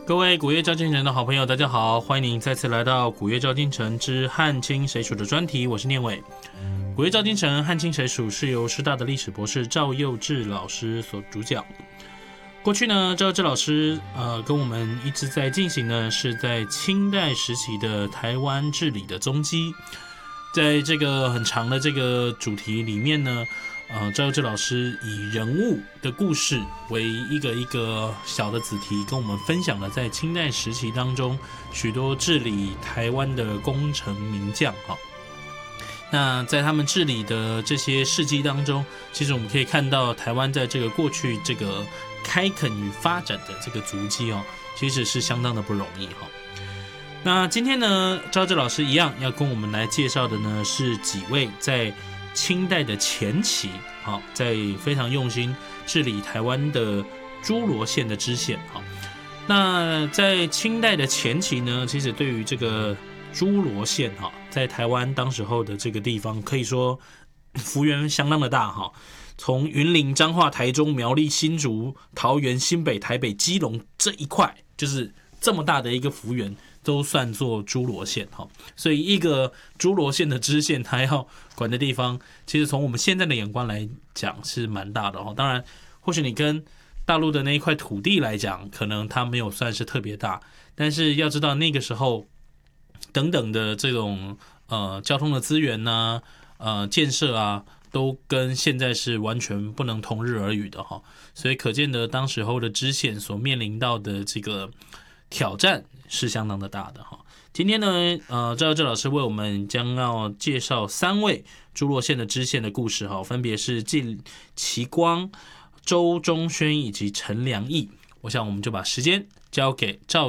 各位古乐照进城的好朋友，大家好，欢迎您再次来到古乐照进城之汉清谁属的专题，我是念伟。古乐照进城汉清谁属是由师大的历史博士赵佑志老师所主讲。过去呢，赵佑志老师跟我们一直在进行呢，是在清代时期的台湾治理的踪迹。在这个很长的这个主题里面呢，赵佑志老师以人物的故事为一个小的子题，跟我们分享了在清代时期当中许多治理台湾的功臣名将。那在他们治理的这些事迹当中，其实我们可以看到台湾在这个过去这个开垦与发展的这个足迹其实是相当的不容易。那今天呢，赵佑志老师一样要跟我们来介绍的呢，是几位在清代的前期，在非常用心治理台湾的诸罗县的知县。那在清代的前期呢，其实对于这个诸罗县在台湾当时候的这个地方，可以说幅员相当的大。从云林、彰化、台中、苗栗、新竹、桃园、新北、台北、基隆这一块，就是这么大的一个幅员，都算作诸罗县。所以一个诸罗县的知县，他要管的地方，其实从我们现在的眼光来讲是蛮大的。当然或许你跟大陆的那一块土地来讲，可能它没有算是特别大，但是要知道那个时候等等的这种交通的资源建设都跟现在是完全不能同日而语的。所以可见的当时候的知县所面临到的这个挑战是相当的大的。今天呢，赵佑志老师为我们将要介绍3位诸罗县的知县的故事，分别是靳其光、周忠宣以及陈良义。我想我们就把时间交给赵